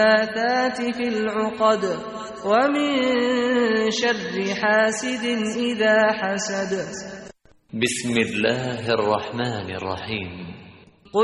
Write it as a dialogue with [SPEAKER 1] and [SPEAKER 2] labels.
[SPEAKER 1] النفاثات في العقد ومن شر حاسد إذا حسد.
[SPEAKER 2] بسم الله الرحمن الرحيم.